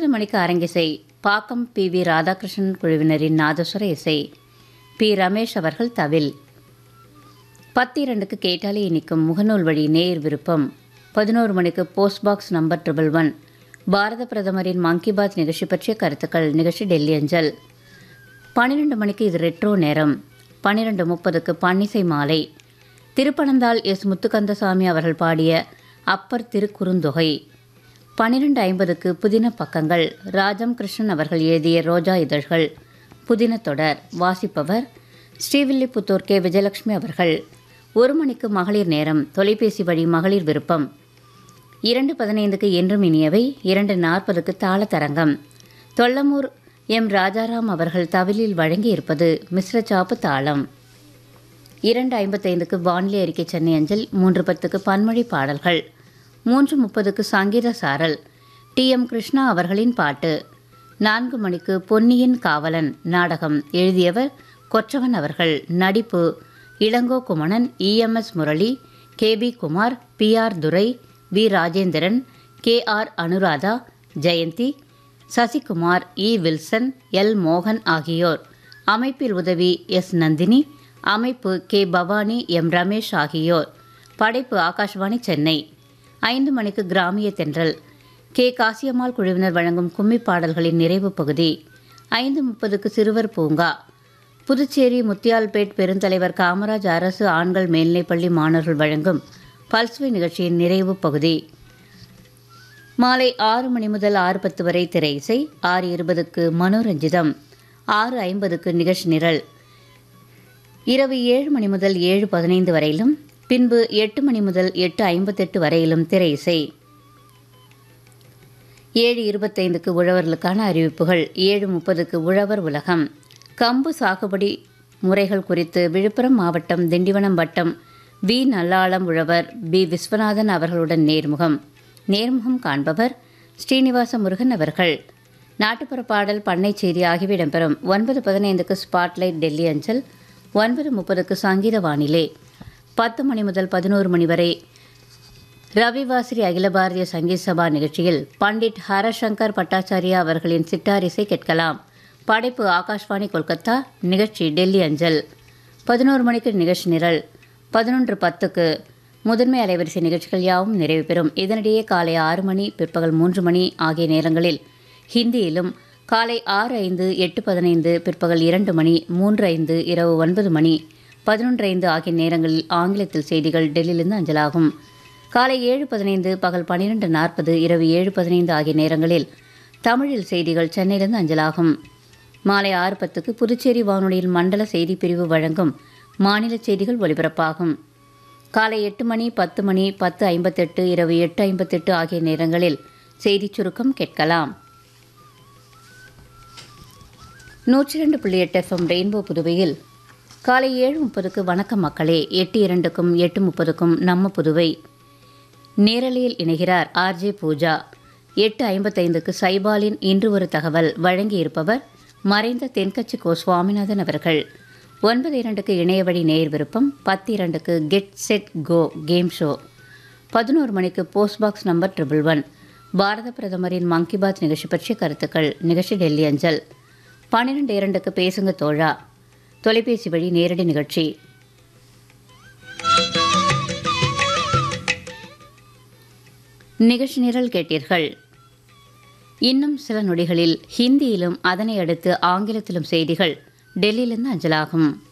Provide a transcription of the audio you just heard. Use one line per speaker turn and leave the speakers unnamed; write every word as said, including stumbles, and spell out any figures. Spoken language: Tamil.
ஒன்பது மணிக்கு அரங்கிசை பாக்கம் பி வி ராதாகிருஷ்ணன் குழுவினரின் நாதஸ்வர இசை. பி ரமேஷ் அவர்கள் தவில். பத்து இரண்டுக்கு கேட்டாலே இனிக்கும் முகநூல் வழி நேர் விருப்பம். பதினோரு மணிக்கு post box number triple one பாரத பிரதமரின் மன் கி பாத் நிகழ்ச்சி பற்றிய கருத்துக்கள் நிகழ்ச்சி டெல்லி அஞ்சல். பன்னிரெண்டு மணிக்கு இது ரெட்ரோ நேரம். பன்னிரெண்டு முப்பதுக்கு பன்னிசை மாலை. திருப்பனந்தாள் எஸ் முத்துக்கந்தசாமி அவர்கள் பாடிய அப்பர் திருக்குறுந்தொகை. பன்னிரெண்டு ஐம்பதுக்கு புதின பக்கங்கள். ராஜம் கிருஷ்ணன் அவர்கள் எழுதிய ரோஜா இதழ்கள் புதின தொடர். வாசிப்பவர் ஸ்ரீவில்லிபுத்தூர் கே விஜயலட்சுமி அவர்கள். ஒரு மணிக்கு மகளிர் நேரம். தொலைபேசி வழி மகளிர் விருப்பம். இரண்டு பதினைந்துக்கு என்றும் இனியவை. இரண்டு நாற்பதுக்கு தாளத்தரங்கம். தொல்லமூர் எம் ராஜாராம் அவர்கள் தவிலில் வழங்கியிருப்பது மிஸ்ரச்சாப்பு தாளம். இரண்டு ஐம்பத்தைந்துக்கு வானிலை அறிக்கை சென்னை அஞ்சல். மூன்று பத்துக்கு பன்மொழி பாடல்கள். மூன்று முப்பதுக்கு சங்கீத சாரல் டி எம் கிருஷ்ணா அவர்களின் பாட்டு. நான்கு மணிக்கு பொன்னியின் காவலன் நாடகம். எழுதியவர் கொற்றவன் அவர்கள். நடிப்பு Ilango Kumanan, E M S Murali, K P Kumar, B R Durai, we Rajendran, K R Anuradha, Jayanthi, Sasikumar, E Wilson, L மோகன் ஆகியோர். அமைப்பில் உதவி எஸ் நந்தினி. அமைப்பு கே பவானி, எம் ரமேஷ் ஆகியோர். படைப்பு ஆகாஷ்வாணி சென்னை. ஐந்து மணிக்கு கிராமிய தென்றல். கே காசியம்மாள் குழுவினர் வழங்கும் கும்மி பாடல்களின் நிறைவு பகுதி. ஐந்து முப்பதுக்கு சிறுவர் பூங்கா. புதுச்சேரி முத்தியால்பேட் பெருந்தலைவர் காமராஜ் அரசு ஆண்கள் மேல்நிலைப்பள்ளி மாணவர்கள் வழங்கும் பல்சுவை நிகழ்ச்சியின் நிறைவு பகுதி. மாலை ஆறு மணி முதல் ஆறு பத்து வரை திரை இசை. ஆறு இருபதுக்கு மனோரஞ்சிதம். ஆறு ஐம்பதுக்கு நிகழ்ச்சி நிரல். இரவு ஏழு மணி முதல் ஏழு பதினைந்து வரையிலும் பின்பு எட்டு மணி முதல் எட்டு ஐம்பத்தெட்டு வரையிலும் திரை இசை. ஏழு இருபத்தைந்துக்கு உழவர்களுக்கான அறிவிப்புகள். ஏழு முப்பதுக்கு உழவர் உலகம். கம்பு சாகுபடி முறைகள் குறித்து விழுப்புரம் மாவட்டம் திண்டிவனம் வட்டம் வி நல்லாளம் உழவர் பி விஸ்வநாதன் அவர்களுடன் நேர்முகம். நேர்முகம் காண்பவர் ஸ்ரீனிவாச முருகன் அவர்கள். நாட்டுப்புற பாடல், பண்ணை செய்தி ஆகியவை இடம்பெறும். ஒன்பது பதினைந்துக்கு ஸ்பாட்லைட் டெல்லி அஞ்சல். ஒன்பது முப்பதுக்கு சங்கீத வானிலை. பத்து மணி முதல் பதினோரு மணி வரை ரவிவாசிரி அகில பாரதிய சங்கீத சபா நிகழ்ச்சியில் பண்டிட் ஹரசங்கர் பட்டாச்சாரியா அவர்களின் சிட்டார் இசை கேட்கலாம். படைப்பு ஆகாஷ்வாணி கொல்கத்தா. நிகழ்ச்சி டெல்லி அஞ்சல். பதினோரு மணிக்கு நிகழ்ச்சி நிரல். பதினொன்று பத்துக்கு முதன்மை அலைவரிசை நிகழ்ச்சிகள் யாவும் நிறைவு பெறும். இதனிடையே காலை ஆறு மணி, பிற்பகல் மூன்று மணி ஆகிய நேரங்களில் ஹிந்தியிலும், காலை ஆறு ஐந்து, எட்டு பதினைந்து, பிற்பகல் இரண்டு மணி, மூன்று ஐந்து, இரவு ஒன்பது மணி, பதினொன்று ஐந்து ஆகிய நேரங்களில் ஆங்கிலத்தில் செய்திகள் டெல்லியிலிருந்து அஞ்சலாகும். காலை ஏழு பதினைந்து, பகல் பன்னிரெண்டு நாற்பது, இரவு ஏழு பதினைந்து ஆகிய நேரங்களில் தமிழில் செய்திகள் சென்னையிலிருந்து அஞ்சலாகும். மாலை ஆறு பத்துக்கு புதுச்சேரி வானொலியில் மண்டல செய்திப் பிரிவு வழங்கும் மாநில செய்திகள் ஒலிபரப்பாகும். காலை எட்டு மணி, பத்து மணி, பத்து ஐம்பத்தெட்டு, இரவு எட்டு ஐம்பத்தெட்டு ஆகிய நேரங்களில் செய்திச் சுருக்கம் கேட்கலாம். நூற்றி இரண்டு புள்ளி எட்டு எஃப் எம் ரெயின்போ புதுவையில் காலை ஏழு முப்பதுக்கு வணக்கம் மக்களே. எட்டு இரண்டுக்கும் எட்டு முப்பதுக்கும் நம்ம புதுவை நேரலையில் இணைகிறார் ஆர் ஜே பூஜா. எட்டு ஐம்பத்தைந்துக்கு சைபாலின் இன்று ஒரு தகவல் வழங்கியிருப்பவர் மறைந்த தென்கட்சி கோ சுவாமிநாதன் அவர்கள். ஒன்பது இரண்டுக்கு இணையவழி நேர் விருப்பம். பத்து இரண்டுக்கு get set go game show. பதினோரு மணிக்கு post box number triple one பாரத பிரதமரின் மன் கி பாத் நிகழ்ச்சி பற்றிய கருத்துக்கள் நிகழ்ச்சி டெல்லி அஞ்சல். பன்னிரெண்டு இரண்டுக்கு பேசுங்க தோழா தொலைபேசி வழி நேரடி நிகழ்ச்சி. நிகழ்ச்சி நிரல் கேட்டீர்கள். இன்னும் சில நொடிகளில் ஹிந்தியிலும் அதனை அடுத்து ஆங்கிலத்திலும் செய்திகள் டெல்லியிலிருந்து அஞ்சலாகும்.